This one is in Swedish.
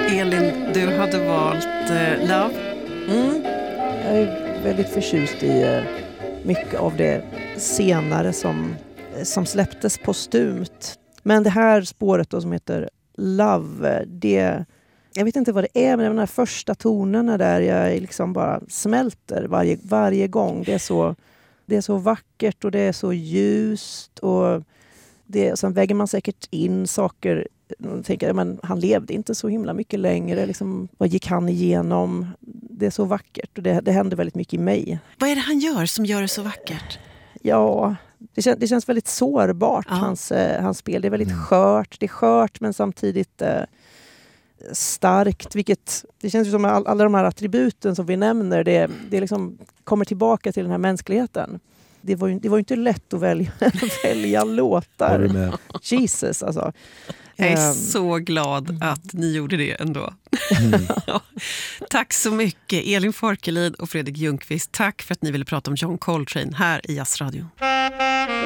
Elin, du hade valt Love. Jag är väldigt förtjust i mycket av det senare som släpptes postumt. Men det här spåret då, som heter Love, jag vet inte vad det är, men de här första tonerna där jag liksom bara smälter varje gång. Det är så vackert och det är så ljust och sen väger man säkert in saker. Jag tänker, men han levde inte så himla mycket längre. Liksom, vad gick han igenom? Det är så vackert och det händer väldigt mycket i mig. Vad är det han gör som gör det så vackert? Ja, det känns väldigt sårbart, hans spel. Det är väldigt skört. Det är skört men samtidigt starkt. Det känns ju som alla de här attributen som vi nämner, det liksom kommer tillbaka till den här mänskligheten. Det var ju inte lätt att välja låtar. Jesus, alltså. Jag är så glad att ni gjorde det ändå. Tack så mycket Elin Forkelid och Fredrik Ljungqvist. Tack för att ni ville prata om John Coltrane här i Jazzradion.